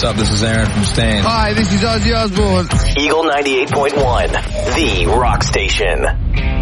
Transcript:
What's up? This is Aaron from Stain. Hi, this is Ozzy Osbourne. Eagle 98.1, the rock station.